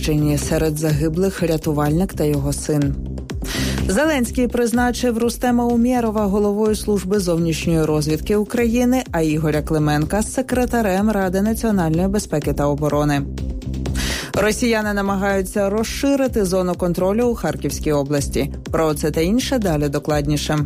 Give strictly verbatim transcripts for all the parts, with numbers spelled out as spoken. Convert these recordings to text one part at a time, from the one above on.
Дніпропетровщині. Серед загиблих рятувальник та його син. Зеленський призначив Рустема Умєрова головою Служби зовнішньої розвідки України, а Ігоря Клименка – секретарем Ради національної безпеки та оборони. Росіяни намагаються розширити зону контролю у Харківській області. Про це та інше далі докладніше.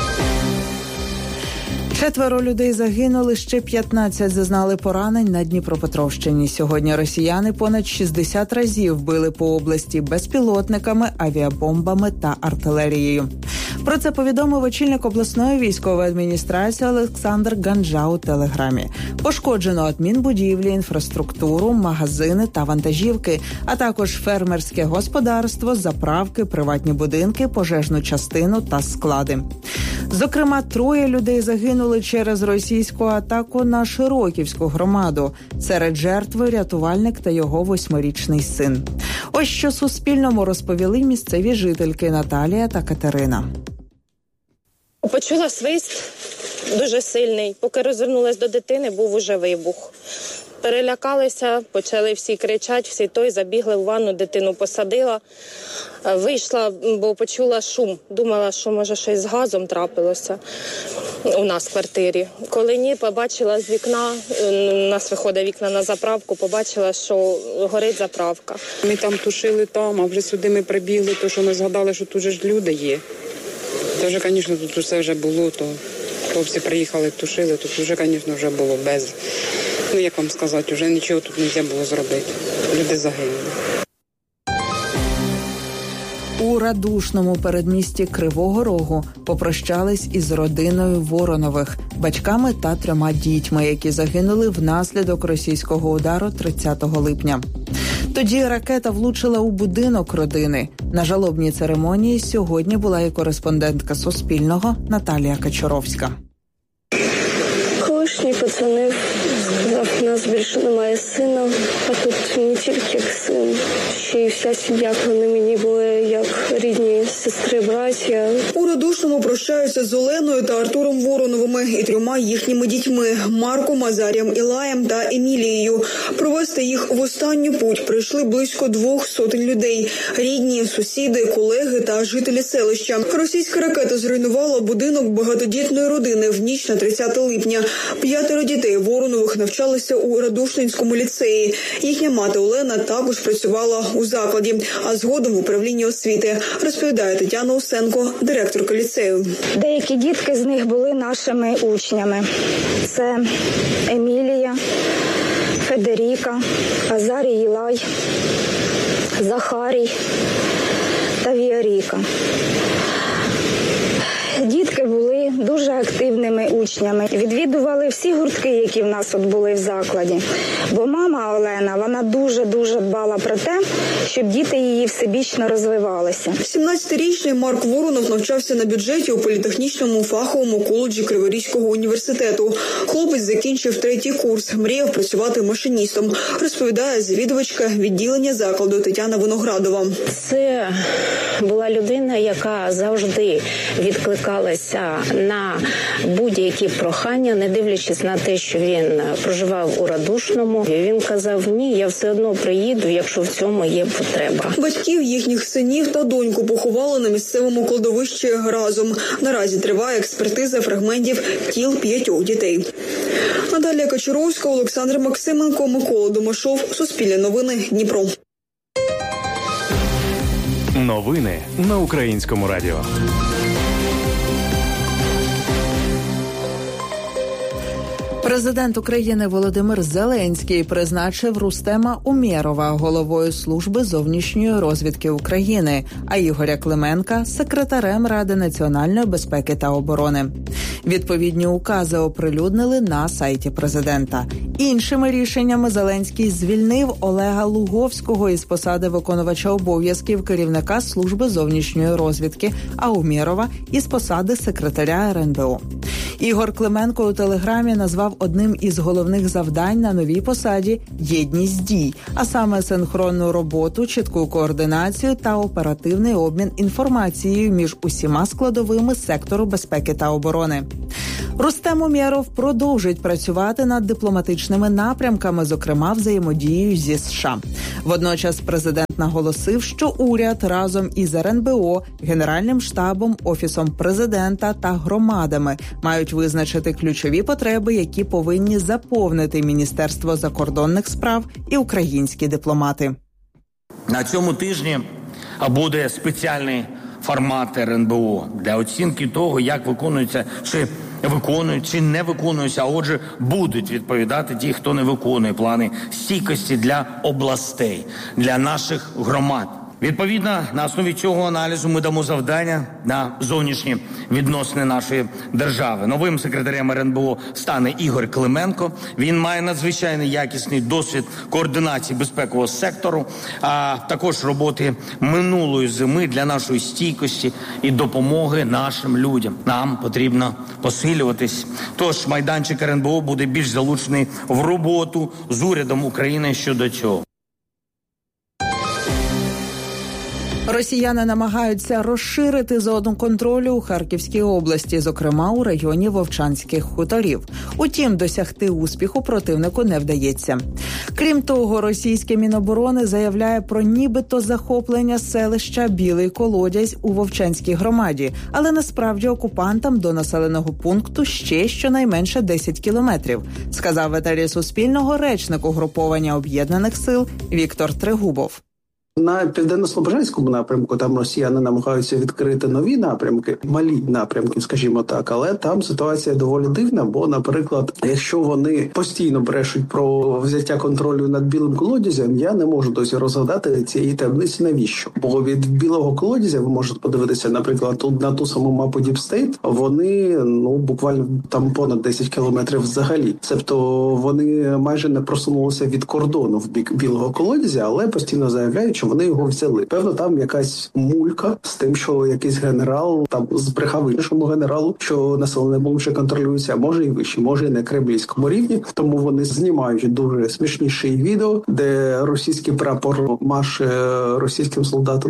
Четверо людей загинули, ще п'ятнадцять зазнали поранень на Дніпропетровщині. Сьогодні росіяни понад шістдесят разів били по області безпілотниками, авіабомбами та артилерією. Про це повідомив очільник обласної військової адміністрації Олександр Ганджа у Телеграмі. Пошкоджено адмінбудівлі, інфраструктуру, магазини та вантажівки, а також фермерське господарство, заправки, приватні будинки, пожежну частину та склади. Зокрема, троє людей загинули через російську атаку на Широківську громаду. Серед жертв рятувальник та його восьмирічний син. Ось що Суспільному розповіли місцеві жительки Наталія та Катерина. Почула свист дуже сильний. Поки розвернулась до дитини, був уже вибух. Перелякалися, почали всі кричати, всі той, забігли в ванну, дитину посадила. Вийшла, бо почула шум. Думала, що може щось з газом трапилося у нас в квартирі. Коли ні, побачила з вікна, у нас виходить вікна на заправку, побачила, що горить заправка. Ми там тушили там, а вже сюди ми прибігли, то що ми згадали, що тут же ж люди є. То вже, звісно, тут усе вже було, то хлопці приїхали, тушили, тут вже, звісно, вже було без, ну як вам сказати, вже нічого тут не можна було зробити. Люди загинули. У радушному передмісті Кривого Рогу попрощались із родиною Воронових, батьками та трьома дітьми, які загинули внаслідок російського удару тридцятого липня. Тоді ракета влучила у будинок родини. На жалобній церемонії сьогодні була і кореспондентка Суспільного Наталія Качуровська. Колишній пацанив, сказав, у нас більше немає сина, а тут не тільки син, ще й вся сім'я, вони мені були як рідні сестри, браття. У радушному прощаються з Оленою та Артуром Вороновими і трьома їхніми дітьми – Марком, Азарієм, Ілаєм та Емілією. Провести їх в останню путь прийшли близько двох сотень людей – рідні, сусіди, колеги та жителі селища. Російська ракета зруйнувала будинок багатодітної родини в ніч на тридцяте липня. П'ятеро дітей Воронових навчалися у Радушненському ліцеї. Їхня мати Олена також працювала у закладі, а згодом в управлінні освіти, розповідає Тетяна Усенко, директорка ліцею. Деякі дітки з них були нашими учнями. Це Емілія, Федеріка, Азарій Ілай, Захарій та Віаріка. Дітки були дуже активними учнями. Відвідували всі гуртки, які в нас от були в закладі. Бо мама Олена, вона дуже-дуже дбала про те, щоб діти її всебічно розвивалися. сімнадцятирічний Марк Воронов навчався на бюджеті у політехнічному фаховому коледжі Криворізького університету. Хлопець закінчив третій курс, мріяв працювати машиністом, розповідає завідувачка відділення закладу Тетяна Виноградова. Це була людина, яка завжди відкликалася на будь-які прохання, не дивлячись на те, що він проживав у Радушному. Він казав, ні, я все одно приїду, якщо в цьому є потреба. Батьків, їхніх синів та доньку поховали на місцевому кладовищі разом. Наразі триває експертиза фрагментів тіл п'ятьох дітей. Наталія Качуровська, Олександр Максименко, Микола Домашов, Суспільне новини, Дніпро. Новини на Українському радіо. Президент України Володимир Зеленський призначив Рустема Умєрова головою Служби зовнішньої розвідки України, а Ігоря Клименка – секретарем Ради національної безпеки та оборони. Відповідні укази оприлюднили на сайті президента. Іншими рішеннями Зеленський звільнив Олега Луговського із посади виконувача обов'язків керівника Служби зовнішньої розвідки, а Умєрова – із посади секретаря ер ен бе о. Ігор Клименко у Телеграмі назвав одним із головних завдань на новій посаді єдність дій, а саме синхронну роботу, чітку координацію та оперативний обмін інформацією між усіма складовими сектору безпеки та оборони. Рустем Умєров продовжить працювати над дипломатичними напрямками, зокрема взаємодією зі США. Водночас президент Президент наголосив, що уряд разом із ер ен бе о, Генеральним штабом, Офісом президента та громадами мають визначити ключові потреби, які повинні заповнити Міністерство закордонних справ і українські дипломати. На цьому тижні буде спеціальний формат ер ен бе о для оцінки того, як виконується, чи виконують, чи не виконуються, а отже, будуть відповідати ті, хто не виконує плани стійкості для областей, для наших громад. Відповідно, на основі цього аналізу ми дамо завдання на зовнішні відносини нашої держави. Новим секретарем ер ен бе о стане Ігор Клименко. Він має надзвичайно якісний досвід координації безпекового сектору, а також роботи минулої зими для нашої стійкості і допомоги нашим людям. Нам потрібно посилюватись. Тож майданчик ер ен бе о буде більш залучений в роботу з урядом України щодо цього. Росіяни намагаються розширити зону контролю у Харківській області, зокрема у районі Вовчанських хуторів. Утім, досягти успіху противнику не вдається. Крім того, російське Міноборони заявляє про нібито захоплення селища Білий Колодязь у Вовчанській громаді, але насправді окупантам до населеного пункту ще щонайменше десять кілометрів, сказав в етері Суспільного речник угруповання Об'єднаних сил Віктор Трегубов. На південно-слобожанському напрямку там росіяни намагаються відкрити нові напрямки, малі напрямки, скажімо так, але там ситуація доволі дивна, бо, наприклад, якщо вони постійно брешуть про взяття контролю над Білим Колодязем, я не можу досі розгадати цієї таємниці навіщо. Бо від Білого Колодязя, ви можете подивитися, наприклад, тут на ту саму мапу Deep State, вони, ну, буквально там понад десять кілометрів взагалі. Тобто вони майже не просунулися від кордону в бік Білого Колодязя, але постійно заявляють, що вони його взяли. Певно, там якась мулька з тим, що якийсь генерал там збрехав іншому генералу, що населений пункт вже контролюється, а може і вище, може і на кремлівському рівні. Тому вони знімають дуже смішніші відео, де російський прапор маше російським солдатам.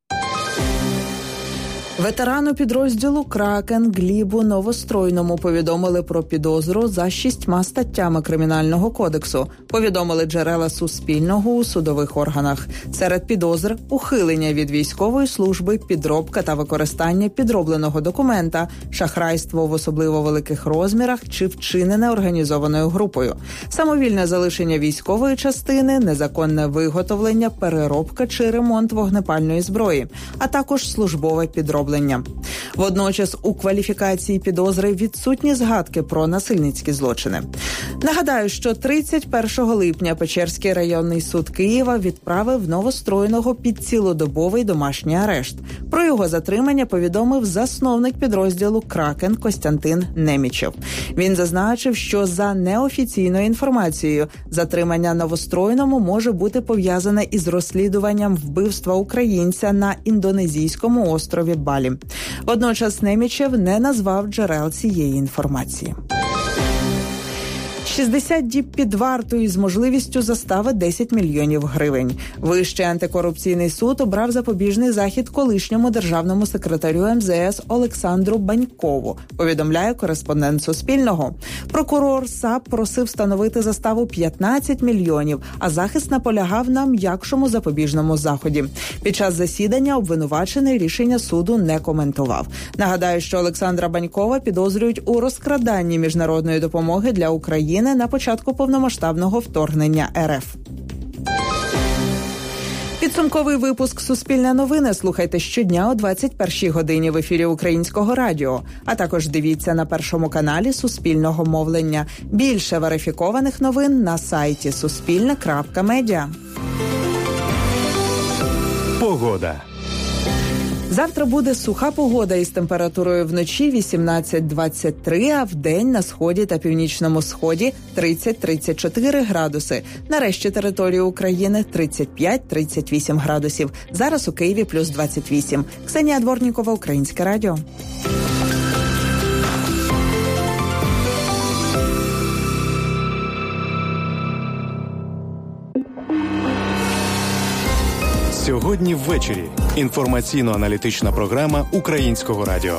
Ветерану підрозділу «Кракен» Глібу Новостройному повідомили про підозру за шістьма статтями Кримінального кодексу. Повідомили джерела Суспільного у судових органах. Серед підозр – ухилення від військової служби, підробка та використання підробленого документа, шахрайство в особливо великих розмірах чи вчинене організованою групою, самовільне залишення військової частини, незаконне виготовлення, переробка чи ремонт вогнепальної зброї, а також службове підроблення. Водночас у кваліфікації підозри відсутні згадки про насильницькі злочини. Нагадаю, що тридцять першого липня Печерський районний суд Києва відправив Новостройного під цілодобовий домашній арешт. Про його затримання повідомив засновник підрозділу «Кракен» Костянтин Немічев. Він зазначив, що за неофіційною інформацією затримання Новостройному може бути пов'язане із розслідуванням вбивства українця на індонезійському острові Балі. Водночас Немічев не назвав джерел цієї інформації. шістдесят діб під вартою з можливістю застави десять мільйонів гривень. Вищий антикорупційний суд обрав запобіжний захід колишньому державному секретарю ем ze ес Олександру Банькову, повідомляє кореспондент Суспільного. Прокурор САП просив встановити заставу п'ятнадцять мільйонів, а захист наполягав на м'якшому запобіжному заході. Під час засідання обвинувачений рішення суду не коментував. Нагадаю, що Олександра Банькова підозрюють у розкраданні міжнародної допомоги для України на початку повномасштабного вторгнення ер еф. Підсумковий випуск «Суспільне новини» слухайте щодня о двадцять першій годині в ефірі Українського радіо, а також дивіться на Першому каналі Суспільного мовлення. Більше верифікованих новин на сайті суспільне крапка медіа. Погода. Завтра буде суха погода із температурою вночі вісімнадцять двадцять три, а вдень на сході та північному сході тридцять тридцять чотири градуси. На решті території України тридцять п'ять тридцять вісім градусів. Зараз у Києві плюс двадцять вісім. Ксенія Дворнікова, Українське радіо. Сьогодні ввечері. Інформаційно-аналітична програма Українського радіо.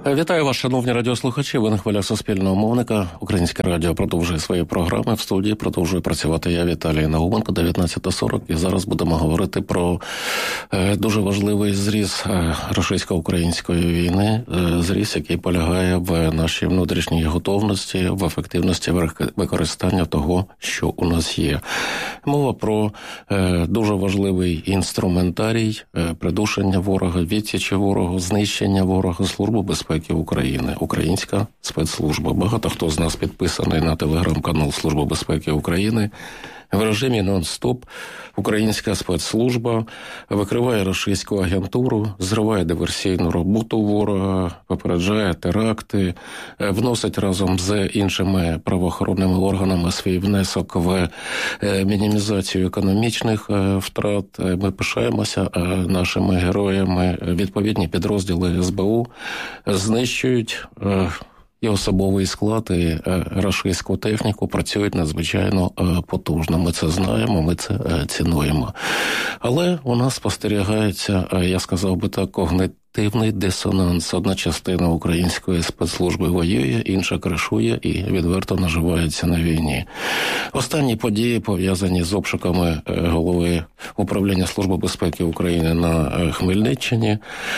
Вітаю вас, шановні радіослухачі. Ви на хвилях Суспільного мовника. Українське радіо продовжує свої програми. В студії продовжує працювати я, Віталій Науменко, дев'ятнадцята сорок. І зараз будемо говорити про е, дуже важливий зріз е, російсько-української війни. Е, зріз, який полягає в нашій внутрішній готовності, в ефективності використання того, що у нас є. Мова про е, дуже важливий інструментарій е, придушення ворога, відсічі ворогу, знищення ворога, службу безпеки України, українська спецслужба. Багато хто з нас підписаний на телеграм-канал Служби безпеки України. В режимі нон-стоп українська спецслужба викриває російську агентуру, зриває диверсійну роботу ворога, попереджає теракти, вносить разом з іншими правоохоронними органами свій внесок в мінімізацію економічних втрат. Ми пишаємося нашими героями. Відповідні підрозділи ес бе у знищують і особовий склад, і рашистську техніку, працюють надзвичайно потужно. Ми це знаємо, ми це цінуємо. Але у нас спостерігається, я сказав би так, когнитивний дисонанс. Одна частина української спецслужби воює, інша кришує і відверто наживається на війні. Останні події, пов'язані з обшуками голови управління Служби безпеки України на Хмельниччині,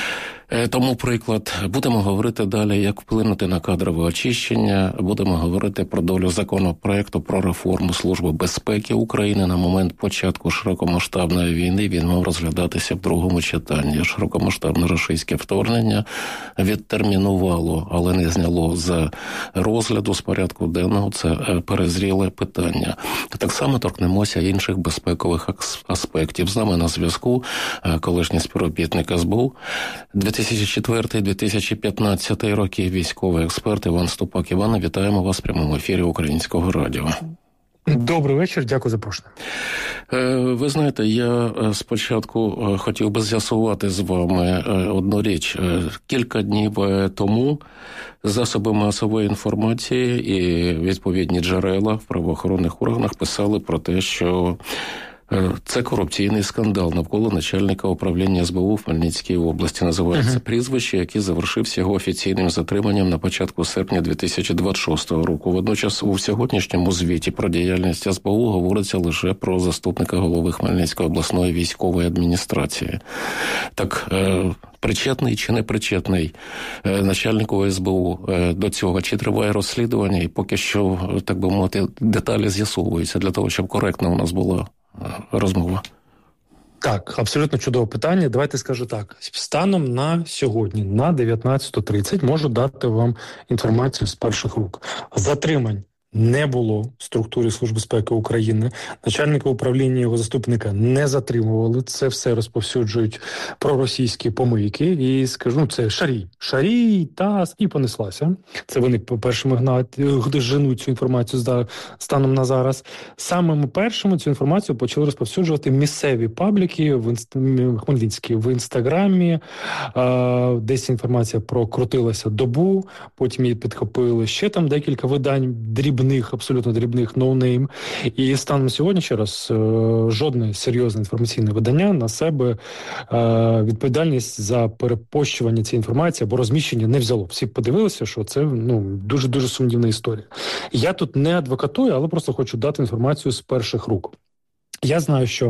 тому приклад. Будемо говорити далі, як вплинути на кадрове очищення. Будемо говорити про долю законопроекту про реформу Служби безпеки України. На момент початку широкомасштабної війни він мав розглядатися в другому читанні. Широкомасштабне російське вторгнення відтермінувало, але не зняло з розгляду, з порядку денного. Це перезріле питання. Так само торкнемося інших безпекових аспектів. З нами на зв'язку колишній співробітник ес бе у дві тисячі четвертий - дві тисячі п'ятнадцятий роки, військовий експерт Іван Ступак. Іване, вітаємо вас в прямому ефірі Українського радіо. Добрий вечір, дякую за запрошення. Ви знаєте, я спочатку хотів би з'ясувати з вами одну річ. Кілька днів тому засоби масової інформації і відповідні джерела в правоохоронних органах писали про те, що це корупційний скандал навколо начальника управління ес бе у в Хмельницькій області. Називається uh-huh. прізвище, яке завершився його офіційним затриманням на початку серпня дві тисячі двадцять шостого року. Водночас у сьогоднішньому звіті про діяльність ес бе у говориться лише про заступника голови Хмельницької обласної військової адміністрації. Так, е- причетний чи не причетний е- начальнику ес бе у е- до цього? Чи триває розслідування? І поки що, так би мовити, деталі з'ясовуються для того, щоб коректно у нас була розмова. Так, абсолютно чудове питання. Давайте скажу так. Станом на сьогодні, на дев'ятнадцята тридцять, можу дати вам інформацію з перших рук. Затримань не було в структурі Служби безпеки України. Начальника управління, його заступника не затримували. Це все розповсюджують проросійські помийки. І скажу, ну, це шарій. Шарій, таз, і понеслася. Це вони першими гнать, женуть цю інформацію станом на зараз. Самими першими цю інформацію почали розповсюджувати місцеві пабліки в інст... Хмельницькі в Інстаграмі. А, десь інформація прокрутилася добу, потім її підхопили ще там декілька видань дрібних, абсолютно дрібних, ноунейм. І станом сьогодні, ще раз, жодне серйозне інформаційне видання на себе відповідальність за перепощування цієї інформації або розміщення не взяло. Всі подивилися, що це, ну, дуже-дуже сумнівна історія. Я тут не адвокатую, але просто хочу дати інформацію з перших рук. Я знаю, що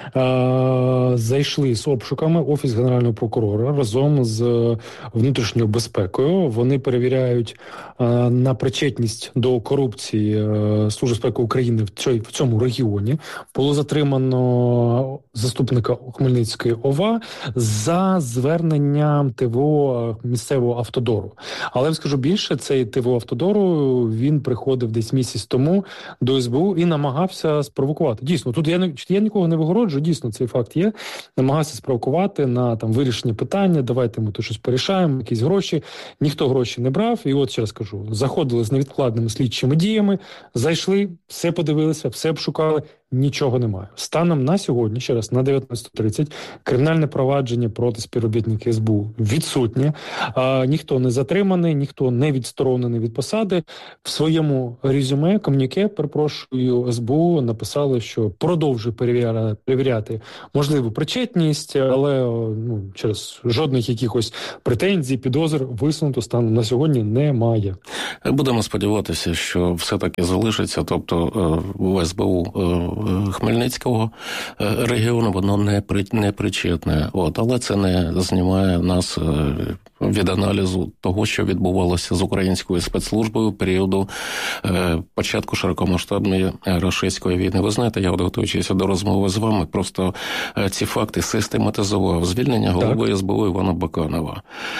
е, зайшли з обшуками Офіс Генерального прокурора разом з внутрішньою безпекою. Вони перевіряють е, на причетність до корупції е, Служби безпеки України в, цій, в цьому регіоні. Було затримано заступника Хмельницької ОВА за зверненням те ве о місцевого автодору. Але я вам скажу більше, цей те ве о автодору, він приходив десь місяць тому до ес бе у і намагався спровокувати. Дійсно, тут я Я нікого не вигороджую, дійсно, цей факт є. Намагався спровокувати на там вирішення питання, давайте ми тут щось порішаємо, якісь гроші. Ніхто гроші не брав. І от ще раз кажу, заходили з невідкладними слідчими діями, зайшли, все подивилися, все обшукали. нічого немає. Станом на сьогодні, ще раз, на дев'ятнадцяту тридцять, кримінальне провадження проти співробітників ес бе у відсутнє. А, ніхто не затриманий, ніхто не відсторонений від посади. В своєму резюме, ком'юніке, перепрошую, ес бе у написали, що продовжує перевіряти, перевіряти можливу причетність, але ну, через жодних якихось претензій, підозр висунуто станом на сьогодні немає. Будемо сподіватися, що все-таки залишиться, тобто у ес бе у Хмельницького регіону воно не, при, не причетне. От, але це не знімає нас від аналізу того, що відбувалося з українською спецслужбою в періоду е, початку широкомасштабної рашистської війни. Ви знаєте, я, готуючись до розмови з вами, просто е, ці факти систематизував. Звільнення голови ес бе у Івана Баканова.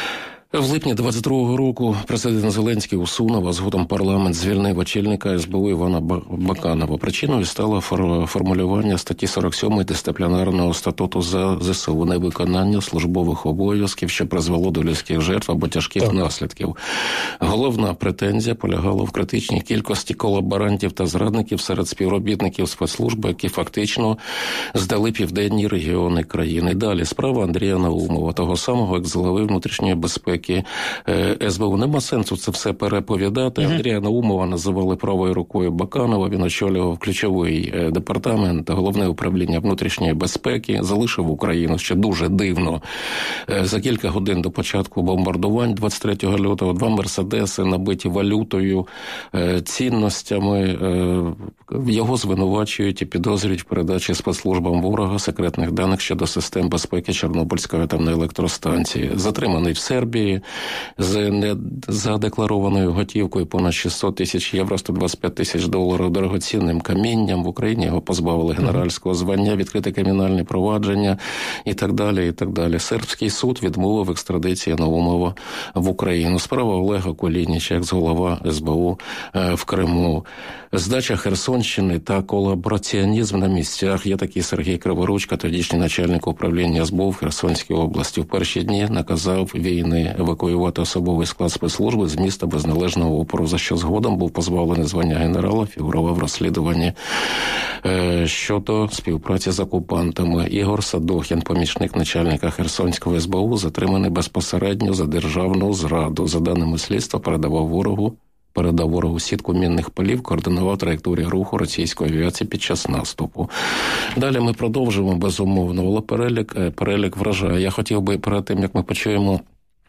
В липні двадцять другого року президент Зеленський усунув, а згодом парламент звільнив очільника ес бе у Івана Баканова. Причиною стало формулювання статті сорок сьомої дисциплінарного статуту за зе се у, невиконання службових обов'язків, що призвело до людських жертв або тяжких так. наслідків. Головна претензія полягала в критичній кількості колаборантів та зрадників серед співробітників спецслужби, які фактично здали південні регіони країни. Далі справа Андрія Наумова, того самого екс-глави внутрішньої безпеки ес бе у. Нема сенсу це все переповідати. Mm-hmm. Андрія Наумова називали правою рукою Баканова. Він очолював ключовий департамент, головне управління внутрішньої безпеки, залишив Україну ще дуже дивно. За кілька годин до початку бомбардувань двадцять третього лютого два мерседеси, набиті валютою, цінностями. Його звинувачують і підозрюють в передачі спецслужбам ворога секретних даних щодо систем безпеки Чорнобильської атомної електростанції. Затриманий в Сербії з незадекларованою готівкою понад шістсот тисяч євро, сто двадцять п'ять тисяч доларів, дорогоцінним камінням. В Україні його позбавили генеральського звання, відкрите кримінальне провадження і так далі, і так далі. Сербський суд відмовив екстрадиції Наумова в Україну. Справа Олега Кулініча, екс-голова ес бе у в Криму. Здача Херсонщини та колабораціонізм на місцях. Є такий Сергій Криворучка, тодішній начальник управління ес бе у в Херсонській області. В перші дні наказав війни евакуювати особовий склад спецслужби з міста без належного опору, за що згодом був позбавлений звання генерала, фігурував в розслідуванні е, щодо співпраці з окупантами. Ігор Садохін, помічник начальника Херсонського ес бе у, затриманий безпосередньо за державну зраду. За даними слідства, передавав ворогу передав ворогу сітку мінних полів, координував траєкторію руху російської авіації під час наступу. Далі ми продовжуємо, безумовно, але перелік, перелік вражає. Я хотів би перед тим, як ми почуємо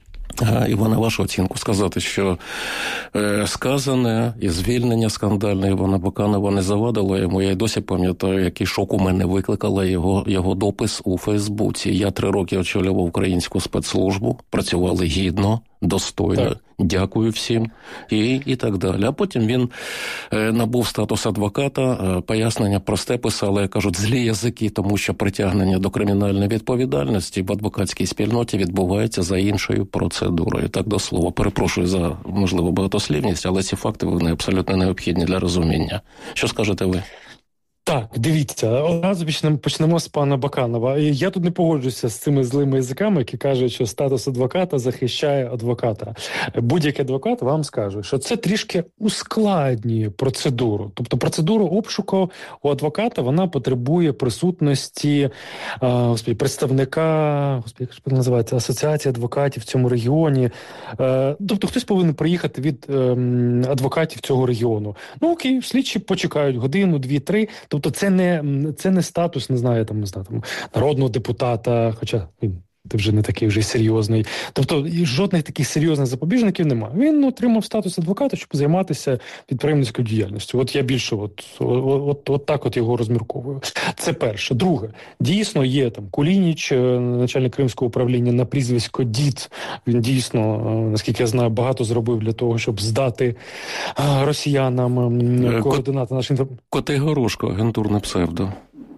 Івана, вашу оцінку, сказати, що е, сказане і звільнення скандальне Івана Баканова не завадило йому. Я й досі пам'ятаю, який шок у мене викликала його, його допис у Фейсбуці. Я три роки очолював українську спецслужбу, працювали гідно, достойно, так. Дякую всім, і, і так далі. А потім він е, набув статус адвоката, е, пояснення просте писали, як кажуть, злі язики, тому що притягнення до кримінальної відповідальності в адвокатській спільноті відбувається за іншою процедурою. Так, до слова. Перепрошую за, можливо, багатослівність, але ці факти вони абсолютно необхідні для розуміння. Що скажете ви? Так, дивіться, одразу почнемо, почнемо з пана Баканова. Я тут не погоджуюся з цими злими язиками, які кажуть, що статус адвоката захищає адвоката. Будь-який адвокат вам скаже, що це трішки ускладнює процедуру. Тобто процедура обшуку у адвоката, вона потребує присутності а, господи, представника, господи, як ж називається, асоціації адвокатів в цьому регіоні. А, тобто хтось повинен приїхати від а, адвокатів цього регіону. Ну окей, слідчі почекають годину, дві, три. Тобто це не, це не статус, не знаю, там, не знаю, там, народного депутата, хоча він ти вже не такий вже серйозний. Тобто жодних таких серйозних запобіжників немає. Він отримав статус адвоката, щоб займатися підприємницькою діяльністю. От я більше от, от, от, от так от його розмірковую. Це перше. Друге. Дійсно є там Кулініч, начальник Кримського управління на прізвисько Дід. Він дійсно, наскільки я знаю, багато зробив для того, щоб здати росіянам координати нашої інформації. Котигорошко, агентурне псевдо.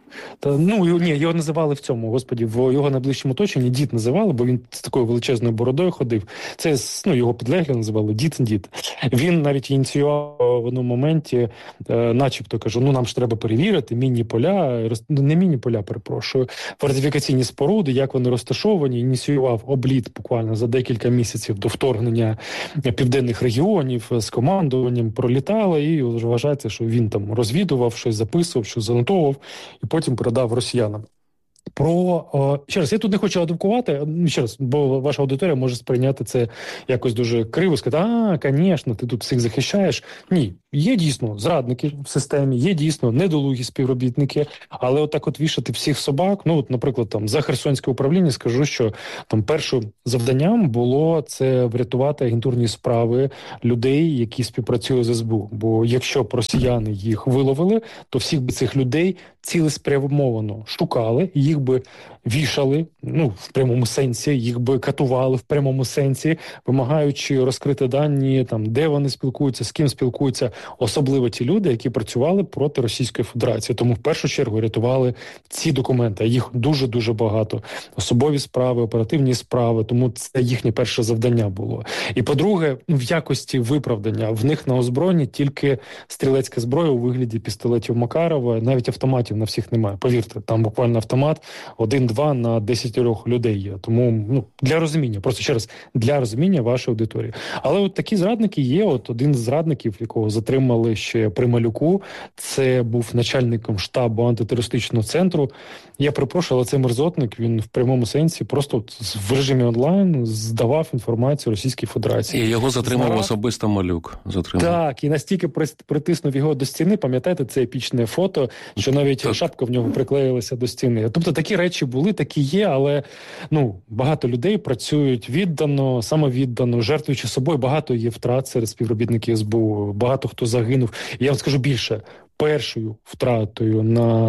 Та, ну, ні, його називали в цьому, господі, в його найближчому оточенні дід називали, бо він з такою величезною бородою ходив. Це, ну, його підлеглі називали дід-дід. Він навіть ініціював в одному моменті, е, начебто, кажу, ну, нам ж треба перевірити міні-поля, не міні-поля, перепрошую, фортифікаційні споруди, як вони розташовані, ініціював обліт буквально за декілька місяців до вторгнення південних регіонів з командуванням, пролітали, і вважається, що він там розвідував, щось записував, щось занотовував, і потім передав росіянам. Про, о, ще раз, я тут не хочу адвокувати, ще раз, бо ваша аудиторія може сприйняти це якось дуже криво, сказати, а, звісно, ти тут всіх захищаєш. Ні, є дійсно зрадники в системі, є дійсно недолугі співробітники, але отак от вішати всіх собак, ну, от, наприклад, там, за Херсонське управління скажу, що там першим завданням було це врятувати агентурні справи людей, які співпрацюють з ес бе у. Бо якщо б росіяни їх виловили, то всіх би цих людей цілеспрямовано шукали, їх би вішали, ну, в прямому сенсі, їх би катували в прямому сенсі, вимагаючи розкрити дані, там, де вони спілкуються, з ким спілкуються, особливо ті люди, які працювали проти Російської Федерації. Тому в першу чергу рятували ці документи, їх дуже-дуже багато. Особові справи, оперативні справи, тому це їхнє перше завдання було. І по-друге, в якості виправдання, в них на озброєнні тільки стрілецька зброя у вигляді пістолетів Макарова, навіть автоматів на всіх немає. Повірте, там буквально автомат один-два на десятьох людей є. Тому, ну, для розуміння, просто ще раз, для розуміння вашої аудиторії. Але от такі зрадники є. От один з зрадників, якого затримали ще при Малюку, це був начальником штабу антитерористичного центру. Я перепрошую, але цей мерзотник, він в прямому сенсі просто от в режимі онлайн здавав інформацію Російській Федерації. І його затримав Знав... особисто Малюк. Затримав. Так, і настільки притиснув його до стіни, пам'ятаєте, це епічне фото, що навіть так. Шапка в нього приклеїлася до стіни. Тобто такі речі були, такі є, але, ну, багато людей працюють віддано, самовіддано, жертвуючи собою. Багато є втрат серед співробітників ес бе у, багато хто загинув. І я вам скажу більше, першою втратою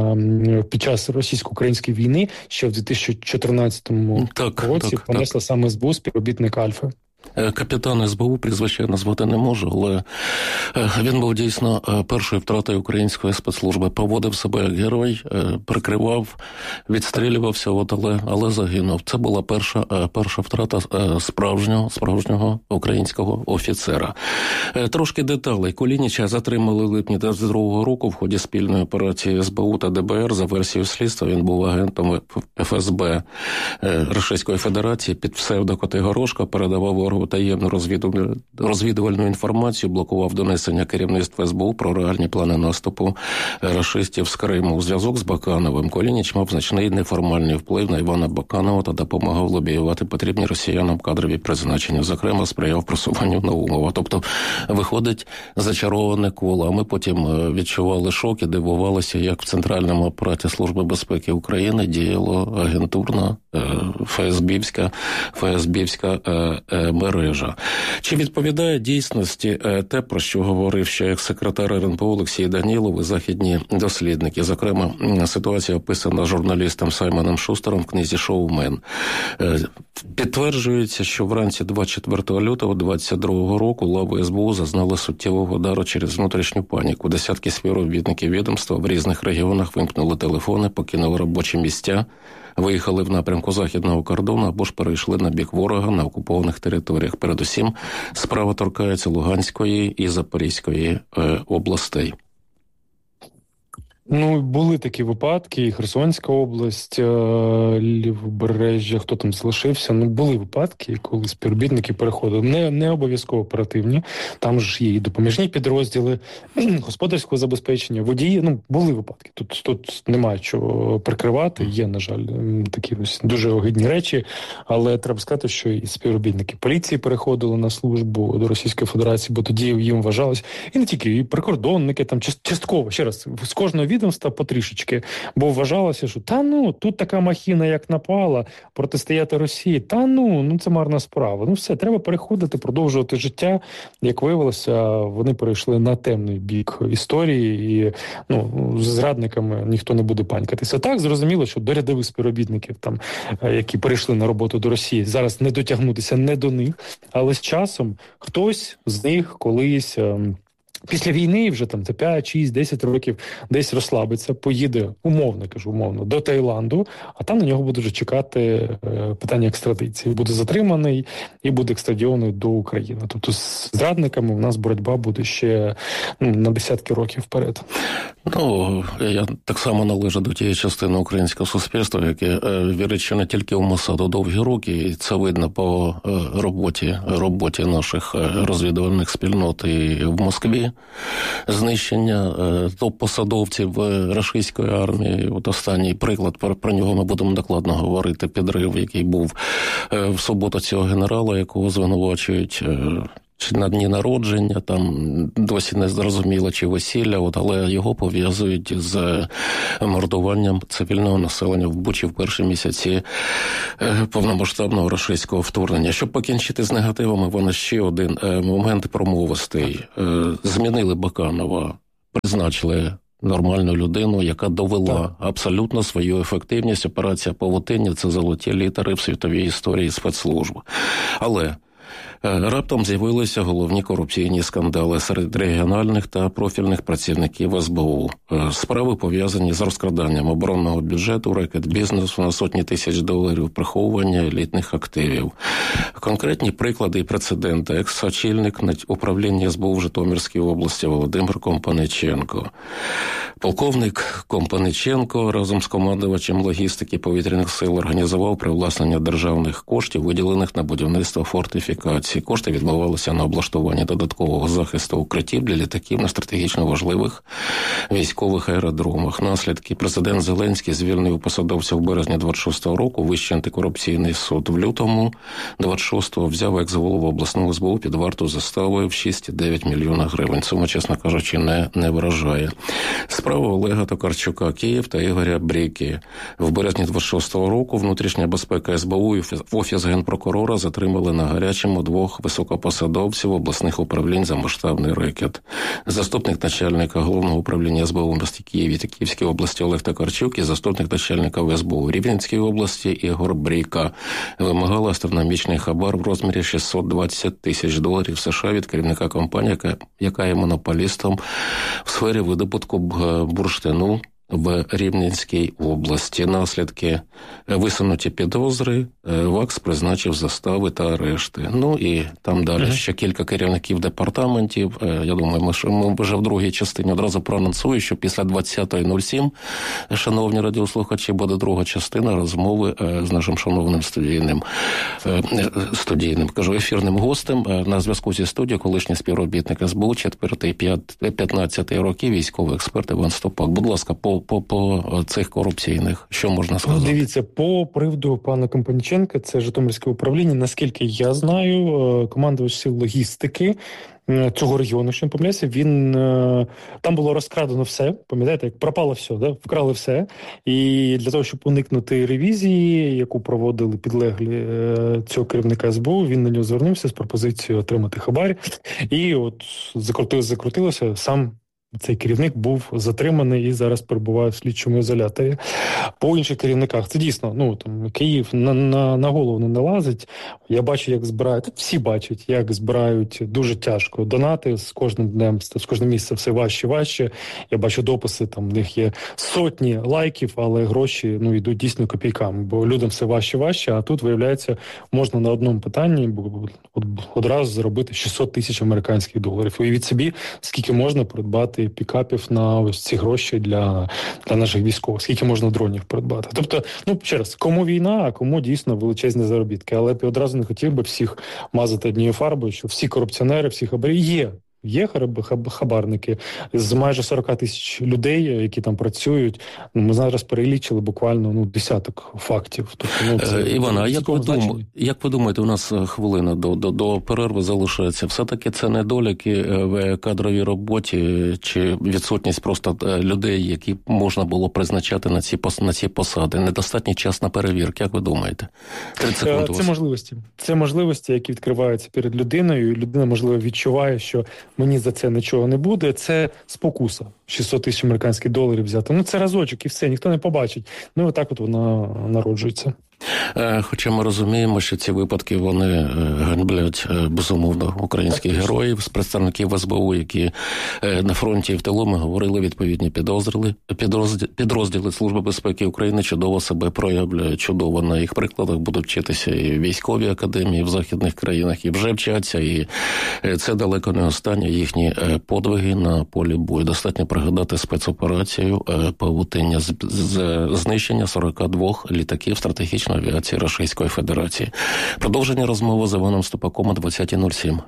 на під час російсько-української війни ще в дві тисячі чотирнадцятому так, році так, понесла так. саме ес бе у співробітник Альфи. Капітан ес бе у, прізвище я назвати не можу, але він був дійсно першою втратою української спецслужби. Поводив себе як герой, прикривав, відстрілювався, от, але, але загинув. Це була перша, перша втрата справжнього, справжнього українського офіцера. Трошки деталей. Кулініча затримали в липні двадцять другого року в ході спільної операції ес бе у та де бе ер. За версією слідства він був агентом еф ес бе Російської Федерації під псевдо Котигорошка, передавав ворогу таємну розвідувальну, розвідувальну інформацію, блокував донесення керівництва ес бе у про реальні плани наступу рашистів з Криму. У зв'язок з Бакановим Кулініч мав значний неформальний вплив на Івана Баканова та допомагав лобіювати потрібні росіянам кадрові призначення. Зокрема, сприяв просуванню Наумова. Тобто, виходить зачароване коло. А ми потім відчували шок і дивувалися, як в Центральному апараті Служби безпеки України діяло агентурна ФСБівська, ФСБівська мережа. Чи відповідає дійсності те, про що говорив ще екс-секретар ер ен пе Олексій Данілов і західні дослідники? Зокрема, ситуація описана журналістом Саймоном Шустером в книзі «Шоумен». Підтверджується, що вранці двадцять четвертого лютого двадцять другого року лави ес бе у зазнали суттєвого удару через внутрішню паніку. Десятки співробітників відомства в різних регіонах вимкнули телефони, покинули робочі місця, виїхали в напрямку західного кордону або ж перейшли на бік ворога на окупованих територіях. Передусім, справа торкається Луганської і Запорізької е, областей. Ну, були такі випадки, і Херсонська область, Лівобережжя, хто там залишився, ну, були випадки, коли співробітники переходили. Не, не обов'язково оперативні, там ж є і допоміжні підрозділи, господарського забезпечення, водії, ну, були випадки. Тут, тут немає чого прикривати, є, на жаль, такі ось дуже огидні речі, але треба сказати, що і співробітники поліції переходили на службу до Російської Федерації, бо тоді їм вважалось, і не тільки, і прикордонники, там частково, ще раз, з кожного відомства потрішечки, бо вважалося, що та ну, тут така махіна, як напала, протистояти Росії, та ну, ну це марна справа. Ну все, треба переходити, продовжувати життя. Як виявилося, вони перейшли на темний бік історії, і ну, з зрадниками ніхто не буде панькатися. Так, зрозуміло, що до рядових співробітників, там, які перейшли на роботу до Росії, зараз не дотягнутися не до них, але з часом хтось з них колись після війни вже там за п'ять, шість, десять років десь розслабиться, поїде, умовно кажу, умовно, до Таїланду, а там на нього буде вже чекати е, питання екстрадиції. Буде затриманий і буде екстрадіований до України. Тобто з зрадниками у нас боротьба буде ще ну, на десятки років вперед. Ну, я так само належу до тієї частини українського суспільства, яке е, вірить, що не тільки в Мосаду довгі роки, і це видно по е, роботі, роботі наших розвідувальних спільнот і в Москві. Знищення е, топ-посадовців рашистської армії. От останній приклад, про, про нього ми будемо докладно говорити, підрив, який був е, в суботу цього генерала, якого звинувачують е, чи на дні народження, там досі не зрозуміло, чи весілля, от, але його пов'язують з мордуванням цивільного населення в Бучі в перші місяці повномасштабного рашистського вторгнення. Щоб покінчити з негативами, вона ще один момент промовистий. Змінили Баканова, призначили нормальну людину, яка довела так. абсолютно свою ефективність. Операція «Павутиння» – це золоті літери в світовій історії спецслужб. Але раптом з'явилися головні корупційні скандали серед регіональних та профільних працівників ес бе у. Справи пов'язані з розкраданням оборонного бюджету, рекет-бізнесу на сотні тисяч доларів, приховування елітних активів. Конкретні приклади і прецеденти. Екс-очільник управління ес бе у в Житомирській області Володимир Компаниченко. Полковник Компаниченко разом з командувачем логістики повітряних сил організував привласнення державних коштів, виділених на будівництво фортифікацій. Кошти відбувалися на облаштування додаткового захисту укриттів для літаків на стратегічно важливих військових аеродромах. Наслідки: президент Зеленський звільнив посадовця в березні двадцять шостого року, Вищий антикорупційний суд в лютому двадцять шостого взяв екс-голову обласного ес бе у під варту заставою в шість цілих дев'ять мільйона гривень. Сума, чесно кажучи, не, не вражає. Справа Олега Токарчука, Київ та Ігоря Бріки. В березні двадцять шостого року внутрішня безпека ес бе у і Офіс Генпрокурора затримали на гарячому двох високопосадовців обласних управлінь за масштабний рекет. Заступник начальника головного управління ес бе у в місті Києві та Київській області Олег Токарчук і заступник начальника ес бе у в Рівненській області Ігор Бріка вимагали астрономічний хабар в розмірі шістсот двадцять тисяч доларів США від керівника компанії, яка, яка є монополістом в сфері видобутку бурштину в Рівненській області. Наслідки: висунуті підозри, ВАКС призначив застави та арешти. Ну і там далі uh-huh. ще кілька керівників департаментів. Я думаю, ми, ми вже в другій частині одразу проанонсую, що після двадцятої нуль сім, шановні радіослухачі, буде друга частина розмови з нашим шановним студійним, студійним, кажу, ефірним гостем. На зв'язку зі студією колишній співробітник ес бе у четвертий п'ятнадцятий роки, військовий експерт Іван Стопак. Будь ласка, по По, по цих корупційних, що можна сказати? Дивіться, по приводу пана Компаниченка, це Житомирське управління, наскільки я знаю, командувач сил логістики цього регіону, що не помиляюся, він, там було розкрадено все, пам'ятаєте, як пропало все, да? Вкрали все, і для того, щоб уникнути ревізії, яку проводили підлеглі цього керівника ес бе у, він на нього звернувся з пропозицією отримати хабар, і от закрутилося, закрутилося, сам цей керівник був затриманий і зараз перебуває в слідчому ізоляторі. По інших керівниках це дійсно, ну там Київ на, на, на голову не налазить. Я бачу, як збирають, всі бачать, як збирають дуже тяжко донати з кожним днем, з кожним місцем все важче, важче. Я бачу дописи, там в них є сотні лайків, але гроші ну йдуть дійсно копійками, бо людям все важче, важче, а тут, виявляється, можна на одному питанні одразу заробити шістсот тисяч американських доларів. Уявіть собі, скільки можна придбати пікапів на ось ці гроші для, для наших військових, скільки можна дронів придбати. Тобто, ну, ще раз, кому війна, а кому дійсно величезні заробітки. Але я одразу не хотів би всіх мазати однією фарбою, що всі корупціонери, всі хабарі є. Є хабарники з майже сорок тисяч людей, які там працюють. Ми зараз перелічили буквально ну, десяток фактів. Тобто, ну, це, Іван, а як ви, дум... як ви думаєте, у нас хвилина до, до, до перерви залишається? Все-таки це недоліки в кадровій роботі чи відсутність просто людей, які можна було призначати на ці, на ці посади? Недостатній час на перевірки, як ви думаєте? Це можливості. Це можливості, які відкриваються перед людиною. Людина, можливо, відчуває, що мені за це нічого не буде, це спокуса. шістсот тисяч американських доларів взяти. Ну, це разочок і все, ніхто не побачить. Ну, отак от вона народжується. Хоча ми розуміємо, що ці випадки, вони ганьблять, безумовно, українських героїв, з представників ес бе у, які на фронті і в тилу, ми говорили, відповідні підрозділи, підрозділи, підрозділи Служби безпеки України чудово себе проявляють, чудово на їх прикладах будуть вчитися і військові академії в західних країнах, і вже вчаться, і це далеко не останні їхні подвиги на полі бою. Достатньо пригадати спецоперацію павутиння, знищення сорок два літаків стратегічної авіації Російської Федерації. Продовження розмови з Іваном Ступаком о двадцята нуль сім.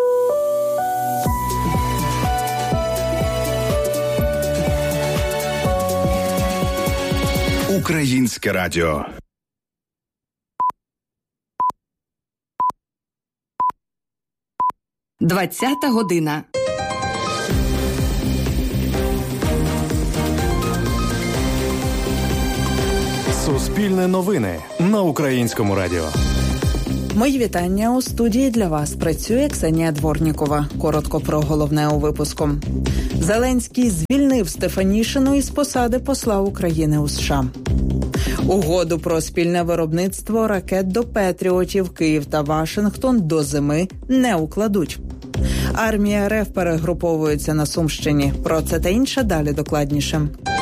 Українське радіо. Двадцята година. Суспільне новини на Українському радіо. Мої вітання. У студії для вас працює Ксенія Дворнікова. Коротко про головне у випуску. Зеленський звільнив Стефанішину із посади посла України у США. Угоду про спільне виробництво ракет до Петріотів Київ та Вашингтон до зими не укладуть. Армія РФ перегруповується на Сумщині. Про це та інше далі докладніше.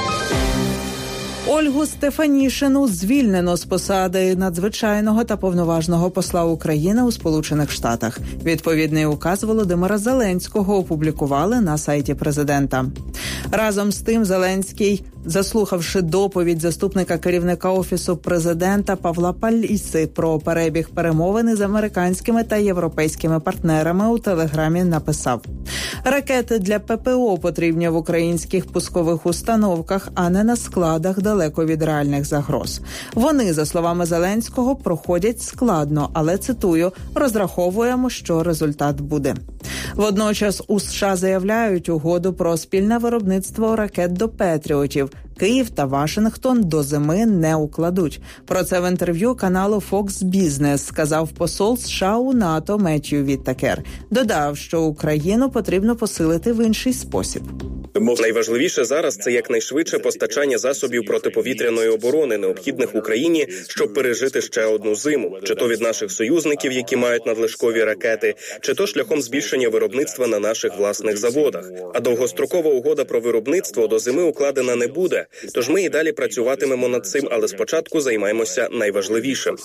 Ольгу Стефанішину звільнено з посади надзвичайного та повноважного посла України у Сполучених Штатах. Відповідний указ Володимира Зеленського опублікували на сайті президента. Разом з тим Зеленський, заслухавши доповідь заступника керівника Офісу президента Павла Паліси про перебіг перемовин з американськими та європейськими партнерами, у Телеграмі написав: «Ракети для ППО потрібні в українських пускових установках, а не на складах далеко від реальних загроз. Вони, за словами Зеленського, проходять складно, але, цитую, розраховуємо, що результат буде». Водночас у США заявляють, угоду про спільне виробництво ракет до Петріотів Київ та Вашингтон до зими не укладуть. Про це в інтерв'ю каналу Fox Business сказав посол США у НАТО Меттью Віттакер. Додав, що Україну потрібно посилити в інший спосіб. Найважливіше зараз – це якнайшвидше постачання засобів протиповітряної оборони, необхідних Україні, щоб пережити ще одну зиму. Чи то від наших союзників, які мають надлишкові ракети, чи то шляхом збільшення виробництва на наших власних заводах. А довгострокова угода про виробництво до зими укладена не буде. Тож ми і далі працюватимемо над цим, але спочатку займаємося найважливішим.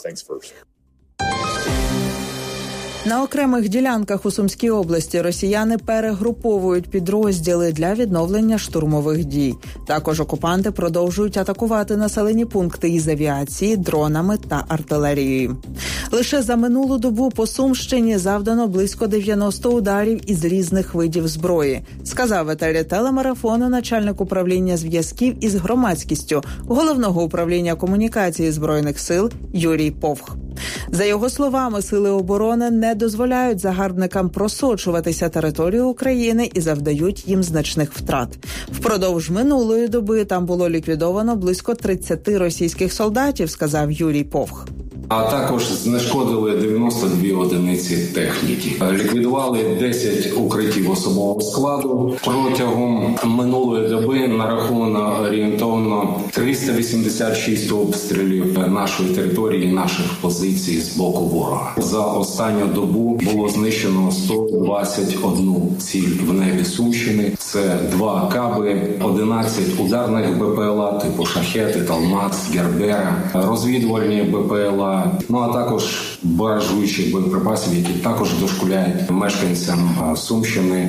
На окремих ділянках у Сумській області росіяни перегруповують підрозділи для відновлення штурмових дій. Також окупанти продовжують атакувати населені пункти із авіації, дронами та артилерією. Лише за минулу добу по Сумщині завдано близько дев'яносто ударів із різних видів зброї, сказав в етері телемарафону начальник управління зв'язків із громадськістю Головного управління комунікації Збройних сил Юрій Повх. За його словами, сили оборони не дозволяють загарбникам просочуватися територію України і завдають їм значних втрат. Впродовж минулої доби там було ліквідовано близько тридцять російських солдатів, сказав Юрій Повх. А також знешкодили дев'яносто дві одиниці техніки. Ліквідували десять укриттів особового складу. Протягом минулої доби нараховано орієнтовно триста вісімдесят шість обстрілів нашої території, наших позицій з боку ворога. За останню добу було знищено сто двадцять одну ціль в небі Сумщини. Це два каби, одинадцять ударних БПЛА типу «Шахети», «Талмац», «Гербера», розвідувальні БПЛА, ну а також баражуючих боєприпасів, які також дошкуляють мешканцям Сумщини.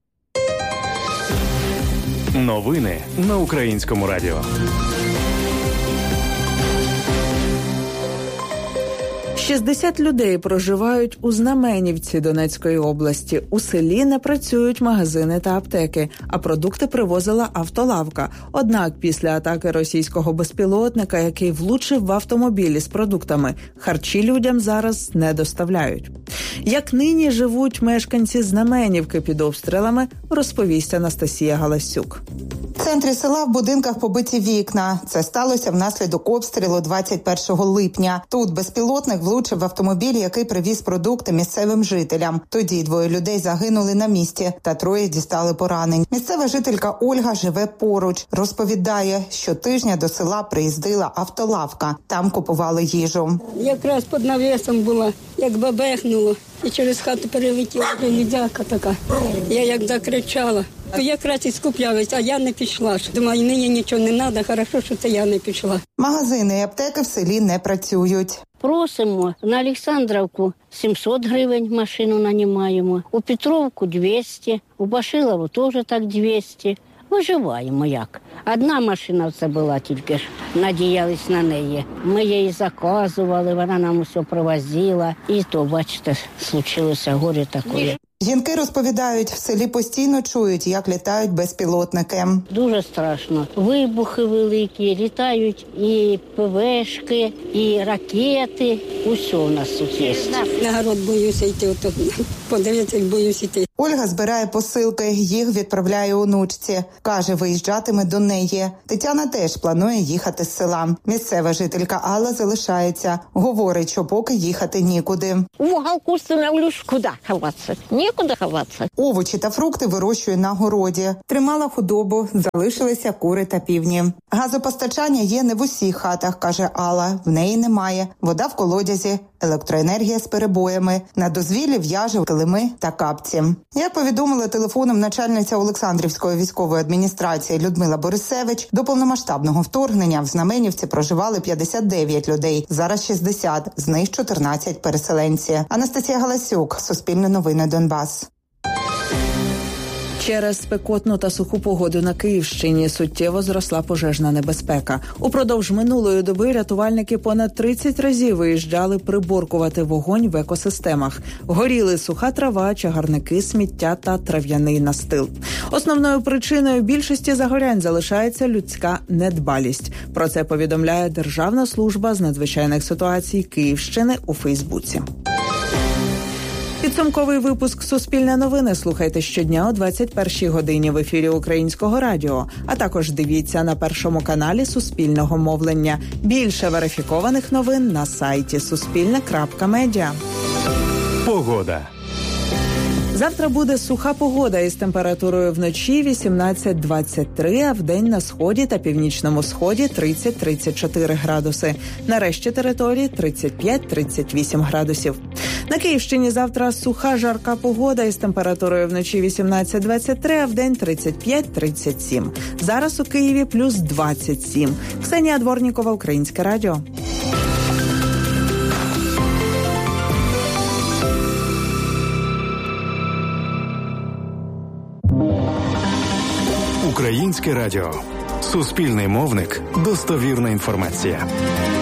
Новини на Українському радіо. шістдесят людей проживають у Знаменівці Донецької області. У селі не працюють магазини та аптеки, а продукти привозила автолавка. Однак після атаки російського безпілотника, який влучив в автомобілі з продуктами, харчі людям зараз не доставляють. Як нині живуть мешканці Знаменівки під обстрілами, розповість Анастасія Галасюк. В центрі села в будинках побиті вікна. Це сталося внаслідок обстрілу двадцять першого липня. Тут безпілотник влучив влучив в автомобіль, який привіз продукти місцевим жителям. Тоді двоє людей загинули на місці, та троє дістали поранень. Місцева жителька Ольга живе поруч. Розповідає, що тижня до села приїздила автолавка. Там купували їжу. Якраз під навісом була, як бабехнуло. І через хату перелетіла людяка така. Я як закричала. Якраз і скуплялась, а я не пішла. Думаю, мені нічого не треба, хорошо, що це я не пішла. Магазини і аптеки в селі не працюють. Просимо на Олександровку сімсот гривень машину нанімаємо, у Петровку двісті, у Башилову теж так двісті. Виживаємо як. Одна машина це була тільки ж, надіялись на неї. Ми її заказували, вона нам усе привозила. І то, бачите, случилося горе таке. Жінки розповідають, в селі постійно чують, як літають безпілотники. Дуже страшно. Вибухи великі, літають і ПВшки, і ракети. Усе у нас тут є. На город боюся йти, подивитися, боюся йти. Ольга збирає посилки, їх відправляє онучці. Каже, виїжджатиме до неї. Тетяна теж планує їхати з села. Місцева жителька Алла залишається. Говорить, що поки їхати нікуди. В уголку становлюсь, куди ховатися? Нікуди ховатися. Овочі та фрукти вирощує на городі. Тримала худобу, залишилися кури та півні. Газопостачання є не в усіх хатах, каже Алла. В неї немає. Вода в колодязі, електроенергія з перебоями. На дозвіллі в'яже килими та капці. Як повідомила телефоном начальниця Олександрівської військової адміністрації Людмила Борисевич, до повномасштабного вторгнення в Знаменівці проживали п'ятдесят дев'ять людей, зараз шістдесят, з них чотирнадцять переселенці. Анастасія Галасюк, Суспільне новини, Донбас. Через спекотну та суху погоду на Київщині суттєво зросла пожежна небезпека. Упродовж минулої доби рятувальники понад тридцять разів виїжджали приборкувати вогонь в екосистемах. Горіли суха трава, чагарники, сміття та трав'яний настил. Основною причиною більшості загорянь залишається людська недбалість. Про це повідомляє Державна служба з надзвичайних ситуацій Київщини у Фейсбуці. Підсумковий випуск «Суспільне новини» слухайте щодня о двадцять першій годині в ефірі Українського радіо, а також дивіться на Першому каналі Суспільного мовлення. Більше верифікованих новин на сайті суспільне крапка медіа. Погода. Завтра буде суха погода із температурою вночі вісімнадцять двадцять три, а вдень на сході та північному сході тридцять тридцять чотири градуси. На решті території тридцять п'ять тридцять вісім градусів. На Київщині завтра суха жарка погода із температурою вночі вісімнадцять двадцять три, а вдень тридцять п'ять тридцять сім. Зараз у Києві плюс двадцять сім. Ксенія Дворнікова, Українське радіо. Українське радіо. Суспільний мовник. Достовірна інформація.